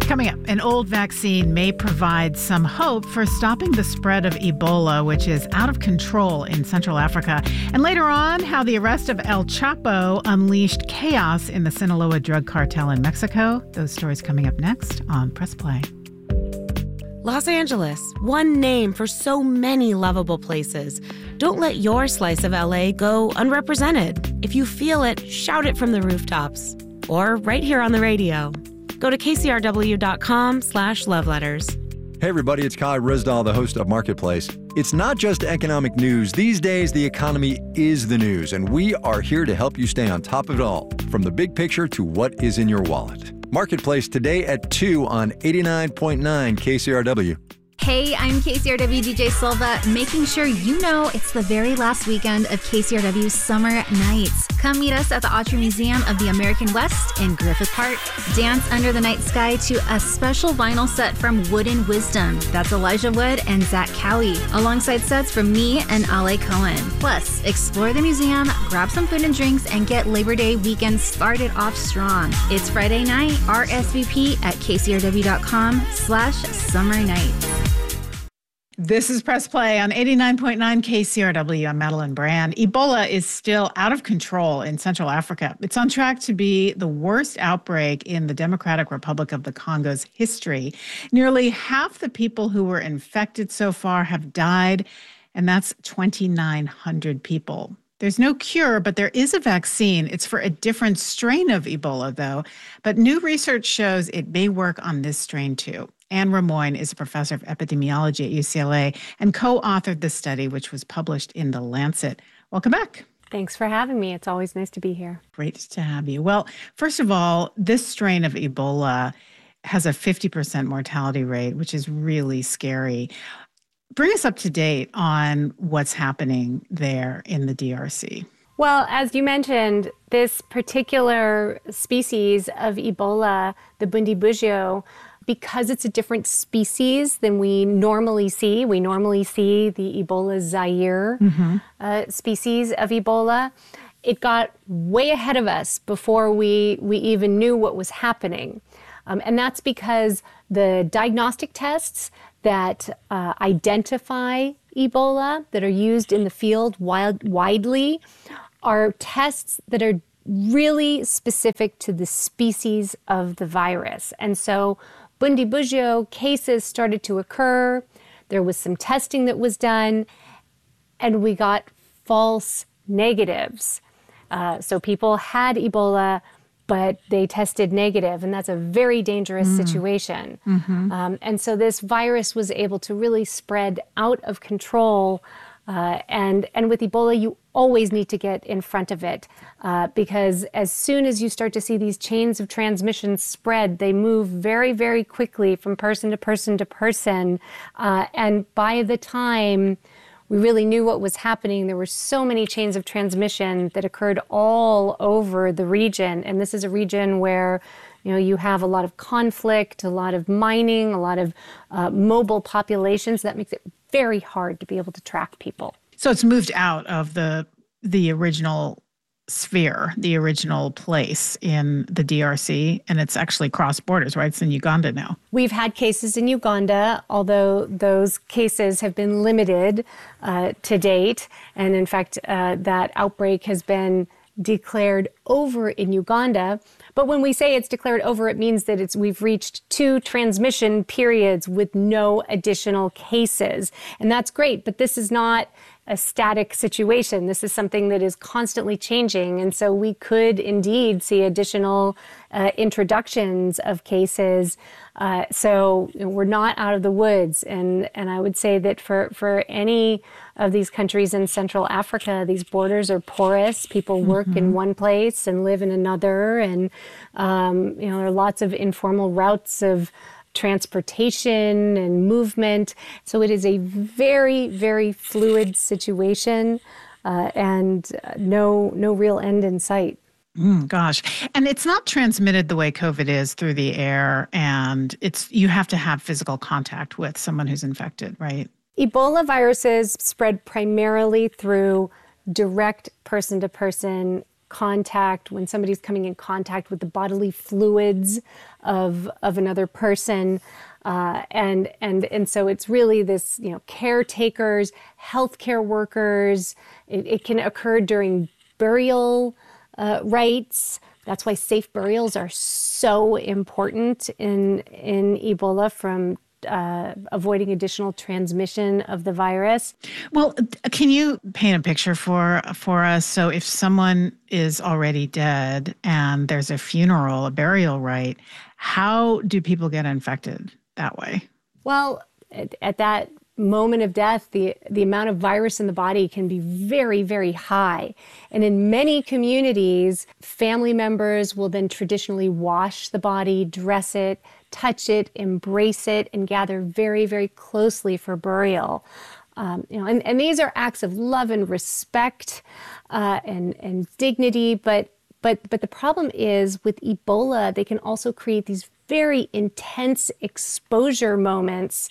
Coming up, an old vaccine may provide some hope for stopping the spread of Ebola, which is out of control in Central Africa. And later on, how the arrest of El Chapo unleashed chaos in the Sinaloa drug cartel in Mexico. Those stories coming up next on Press Play. Los Angeles, one name for so many lovable places. Don't let your slice of LA go unrepresented. If you feel it, shout it from the rooftops. Or right here on the radio. Go to kcrw.com/loveletters. Hey everybody, it's Kai Risdahl, the host of Marketplace. It's not just economic news. These days, the economy is the news, and we are here to help you stay on top of it all, from the big picture to what is in your wallet. Marketplace today at 2 on 89.9 KCRW. Hey, I'm KCRW DJ Silva, making sure you know it's the very last weekend of KCRW Summer Nights. Come meet us at the Autry Museum of the American West in Griffith Park. Dance under the night sky to a special vinyl set from Wood and Wisdom. That's Elijah Wood and Zach Cowie, alongside sets from me and Ale Cohen. Plus, explore the museum, grab some food and drinks, and get Labor Day weekend started off strong. It's Friday night. RSVP at kcrw.com/summer nights. This is Press Play on 89.9 KCRW. I'm Madeline Brand. Ebola is still out of control in Central Africa. It's on track to be the worst outbreak in the Democratic Republic of the Congo's history. Nearly half the people who were infected so far have died, and that's 2,900 people. There's no cure, but there is a vaccine. It's for a different strain of Ebola, though. But new research shows it may work on this strain, too. Anne Ramoyne is a professor of epidemiology at UCLA and co-authored the study, which was published in The Lancet. Welcome back. Thanks for having me. It's always nice to be here. Great to have you. Well, first of all, this strain of Ebola has a 50% mortality rate, which is really scary. Bring us up to date on what's happening there in the DRC. Well, as you mentioned, this particular species of Ebola, the Bundibugyo, because it's a different species than we normally see the Ebola Zaire species of Ebola. It got way ahead of us before we even knew what was happening. And that's because the diagnostic tests that identify Ebola that are used in the field widely are tests that are really specific to the species of the virus. And so Bundibugyo cases started to occur. There was some testing that was done, and we got false negatives. So people had Ebola, but they tested negative, and that's a very dangerous situation. And so this virus was able to really spread out of control. And with Ebola, you always need to get in front of it because as soon as you start to see these chains of transmission spread, they move very, very quickly from person to person to person. And by the time we really knew what was happening, there were so many chains of transmission that occurred all over the region. And this is a region where you have a lot of conflict, a lot of mining, a lot of mobile populations. That makes it very hard to be able to track people. So it's moved out of the original sphere, the original place in the DRC, and it's actually crossed borders, right? It's in Uganda now. We've had cases in Uganda, although those cases have been limited to date. And in fact, that outbreak has been declared over in Uganda. But when we say it's declared over, it means that we've reached 2 transmission periods with no additional cases. And that's great, but this is not a static situation. This is something that is constantly changing. And so we could indeed see additional introductions of cases. So we're not out of the woods. And I would say that for any of these countries in Central Africa, these borders are porous. People work in one place and live in another. And, there are lots of informal routes of transportation and movement. So it is a very, very fluid situation and no real end in sight. Gosh. And it's not transmitted the way COVID is through the air, and you have to have physical contact with someone who's infected, right? Ebola viruses spread primarily through direct person-to-person contact, when somebody's coming in contact with the bodily fluids of another person. And so it's really this, caretakers, healthcare workers. It can occur during burial rites. That's why safe burials are so important in Ebola from avoiding additional transmission of the virus. Well, can you paint a picture for us? So if someone is already dead and there's a funeral, a burial rite, how do people get infected that way? Well, at that moment of death, the amount of virus in the body can be very, very high. And in many communities, family members will then traditionally wash the body, dress it, touch it, embrace it, and gather very, very closely for burial. And these are acts of love and respect and dignity. But the problem is with Ebola, they can also create these very intense exposure moments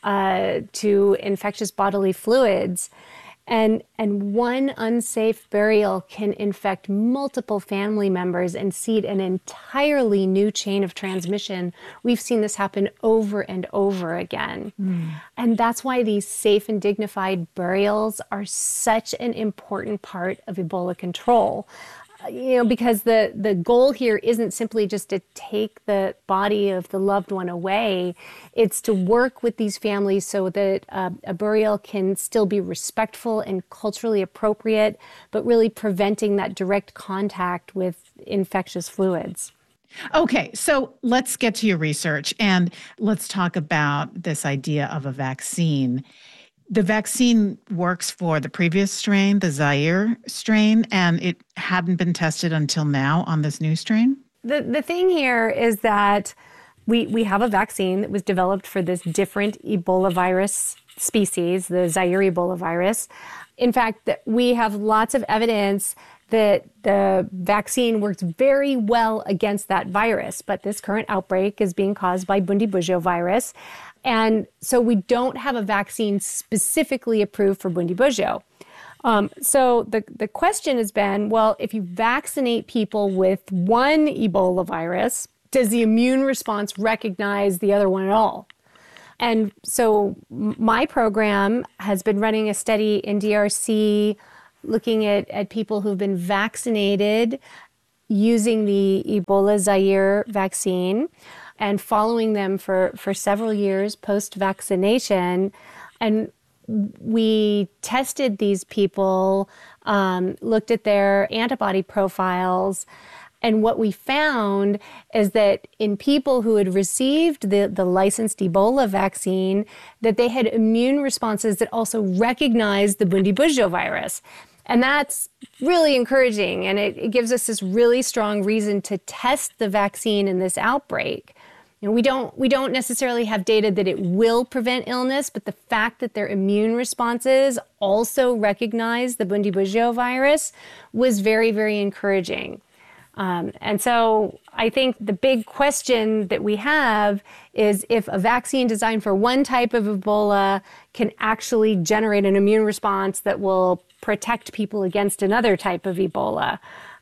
to infectious bodily fluids. And one unsafe burial can infect multiple family members and seed an entirely new chain of transmission. We've seen this happen over and over again. And that's why these safe and dignified burials are such an important part of Ebola control. Because the goal here isn't simply just to take the body of the loved one away. It's to work with these families so that a burial can still be respectful and culturally appropriate, but really preventing that direct contact with infectious fluids. Okay, so let's get to your research and let's talk about this idea of a vaccine. The vaccine works for the previous strain, the Zaire strain, and it hadn't been tested until now on this new strain? The thing here is that we have a vaccine that was developed for this different Ebola virus species, the Zaire Ebola virus. In fact, we have lots of evidence that the vaccine works very well against that virus, but this current outbreak is being caused by Bundibugyo virus. And so we don't have a vaccine specifically approved for Bundibugyo. So the question has been, well, if you vaccinate people with one Ebola virus, does the immune response recognize the other one at all? And so my program has been running a study in DRC looking at people who've been vaccinated using the Ebola Zaire vaccine and following them for several years post-vaccination. And we tested these people, looked at their antibody profiles, and what we found is that in people who had received the licensed Ebola vaccine, that they had immune responses that also recognized the Bundibugyo virus. And that's really encouraging, and it gives us this really strong reason to test the vaccine in this outbreak. We don't necessarily have data that it will prevent illness, but the fact that their immune responses also recognize the Bundibugyo virus was very, very encouraging. And so I think the big question that we have is if a vaccine designed for one type of Ebola can actually generate an immune response that will protect people against another type of Ebola.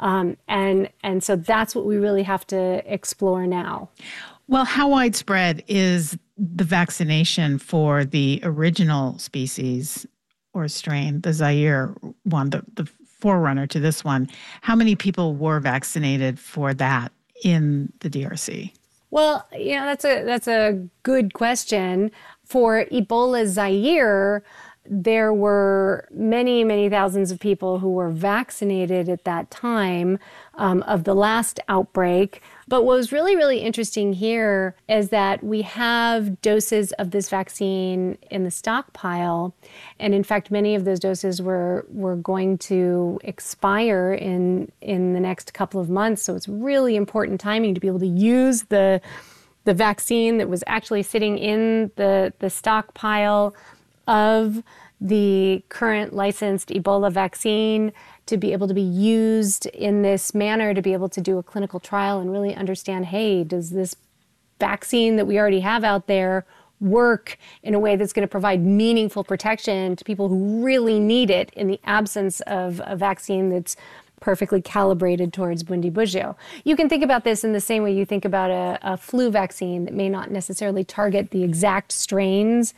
And so that's what we really have to explore now. Well, how widespread is the vaccination for the original species or strain, the Zaire one, the forerunner to this one? How many people were vaccinated for that in the DRC? Well, that's a good question. For Ebola Zaire, there were many, many thousands of people who were vaccinated at that time of the last outbreak. But what was really, really interesting here is that we have doses of this vaccine in the stockpile. And in fact, many of those doses were going to expire in the next couple of months. So it's really important timing to be able to use the vaccine that was actually sitting in the stockpile of the current licensed Ebola vaccine to be able to be used in this manner, to be able to do a clinical trial and really understand, hey, does this vaccine that we already have out there work in a way that's going to provide meaningful protection to people who really need it in the absence of a vaccine that's perfectly calibrated towards Bundibugyo. You can think about this in the same way you think about a flu vaccine that may not necessarily target the exact strains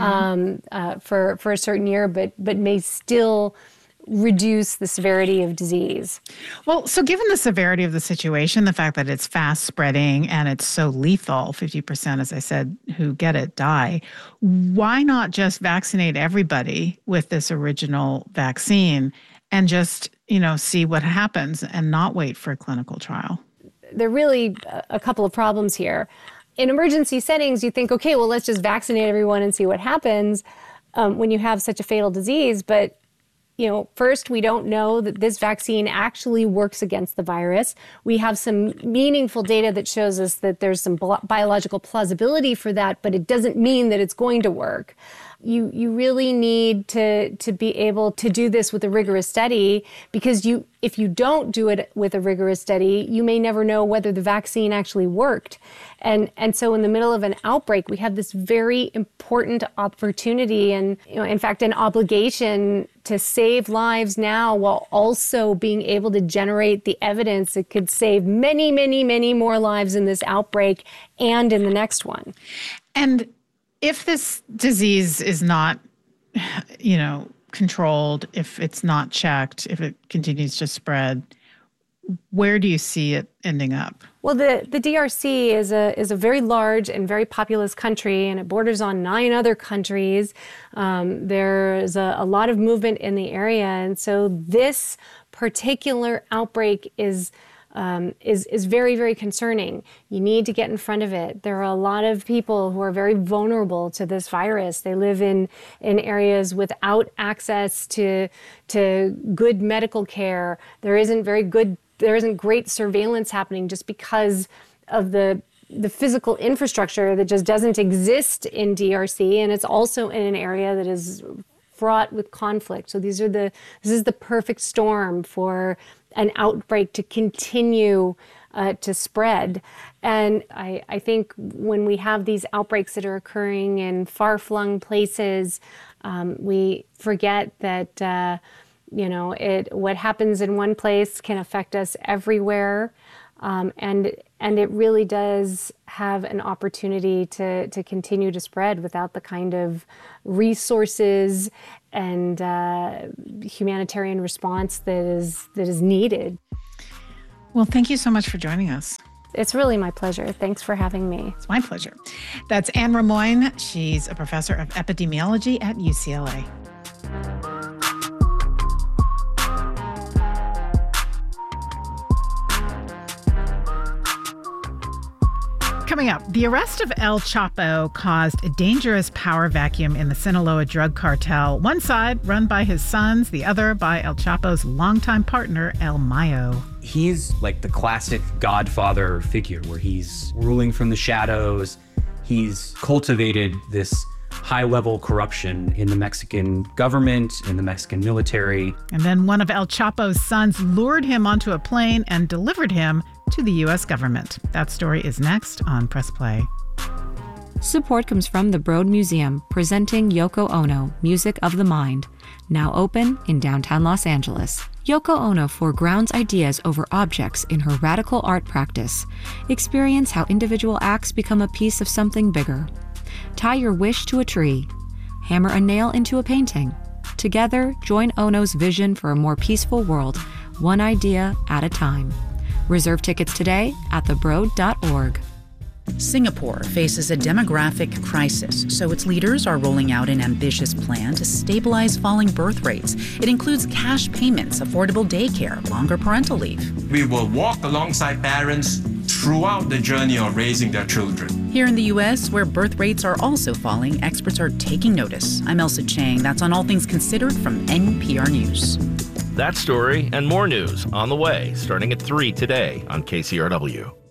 for a certain year, but may still reduce the severity of disease. Well, so given the severity of the situation, the fact that it's fast spreading and it's so lethal, 50%, as I said, who get it die, why not just vaccinate everybody with this original vaccine and just, see what happens and not wait for a clinical trial? There are really a couple of problems here. In emergency settings, you think, okay, well, let's just vaccinate everyone and see what happens when you have such a fatal disease. But first, we don't know that this vaccine actually works against the virus. We have some meaningful data that shows us that there's some biological plausibility for that, but it doesn't mean that it's going to work. You really need to be able to do this with a rigorous study, because if you don't do it with a rigorous study, you may never know whether the vaccine actually worked. And so in the middle of an outbreak, we have this very important opportunity and, in fact, an obligation to save lives now while also being able to generate the evidence that could save many, many, many more lives in this outbreak and in the next one. And if this disease is not, controlled, if it's not checked, if it continues to spread, where do you see it ending up? Well, the DRC is a very large and very populous country, and it borders on 9 other countries. There's a lot of movement in the area, and so this particular outbreak is very, very concerning. You need to get in front of it. There are a lot of people who are very vulnerable to this virus. They live in areas without access to good medical care. There isn't great surveillance happening just because of the physical infrastructure that just doesn't exist in DRC, and it's also in an area that is fraught with conflict. So this is the perfect storm for an outbreak to continue to spread. And I think when we have these outbreaks that are occurring in far-flung places, we forget that what happens in one place can affect us everywhere. And it really does have an opportunity to continue to spread without the kind of resources and humanitarian response that is needed. Well, thank you so much for joining us. It's really my pleasure. Thanks for having me. It's my pleasure. That's Anne Rimoin. She's a professor of epidemiology at UCLA. Coming up, the arrest of El Chapo caused a dangerous power vacuum in the Sinaloa drug cartel. One side run by his sons, the other by El Chapo's longtime partner, El Mayo. He's like the classic godfather figure where he's ruling from the shadows. He's cultivated this high-level corruption in the Mexican government, in the Mexican military. And then one of El Chapo's sons lured him onto a plane and delivered him to the U.S. government. That story is next on Press Play. Support comes from the Broad Museum, presenting Yoko Ono, Music of the Mind, now open in downtown Los Angeles. Yoko Ono foregrounds ideas over objects in her radical art practice. Experience how individual acts become a piece of something bigger. Tie your wish to a tree. Hammer a nail into a painting. Together, join Ono's vision for a more peaceful world, one idea at a time. Reserve tickets today at thebroad.org. Singapore faces a demographic crisis, so its leaders are rolling out an ambitious plan to stabilize falling birth rates. It includes cash payments, affordable daycare, longer parental leave. We will walk alongside parents throughout the journey of raising their children. Here in the U.S., where birth rates are also falling, experts are taking notice. I'm Elsa Chang. That's on All Things Considered from NPR News. That story and more news on the way, starting at 3 today on KCRW.